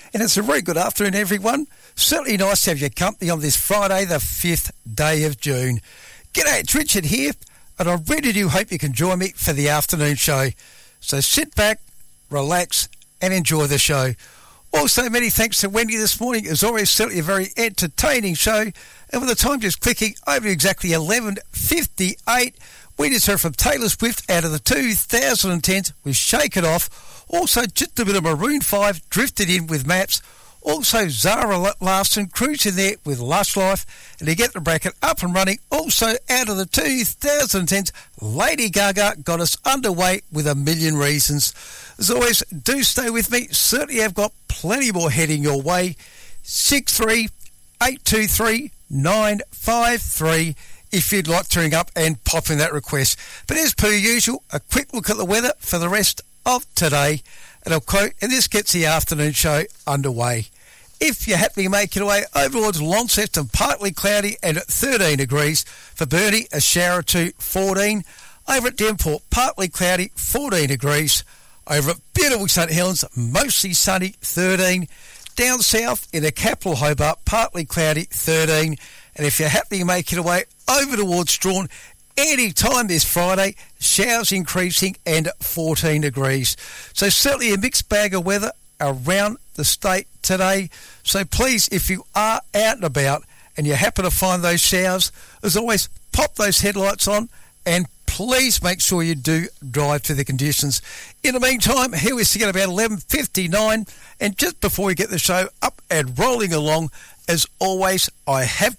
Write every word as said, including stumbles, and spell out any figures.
And it's a very good afternoon, everyone. Certainly nice to have your company on this Friday, the fifth day of June. G'day, it's Richard here, and I really do hope you can join me for the afternoon show. So sit back, relax, and enjoy the show. Also, many thanks to Wendy this morning. As always, certainly a very entertaining show. And with the time just clicking over to exactly eleven fifty-eight, we just heard from Taylor Swift out of the two thousand tens with Shake It Off. Also, just a bit of Maroon five drifted in with Maps. Also, Zara Larsson cruising there with Lush Life. And to get the bracket up and running, also out of the two thousand tens, Lady Gaga got us underway with A Million Reasons. As always, do stay with me. Certainly have got plenty more heading your way. six three eight two three nine five three if you'd like to ring up and pop in that request. But as per usual, a quick look at the weather for the rest of today. And I'll quote, and this gets the afternoon show underway. If you're happy to make it away over towards Launceston, partly cloudy and at thirteen degrees. For Burnie, a shower to fourteen. Over at Denport, partly cloudy, fourteen degrees. Over at beautiful St Helens, mostly sunny, thirteen. Down south in the capital Hobart, partly cloudy, thirteen. And if you're happy to make it away over towards Strawn, any time this Friday, showers increasing and fourteen degrees. So certainly a mixed bag of weather around the state today. So please, if you are out and about and you happen to find those showers, as always, pop those headlights on and please make sure you do drive to the conditions. In the meantime, here we see at about eleven fifty-nine, and just before we get the show up and rolling along, as always, I have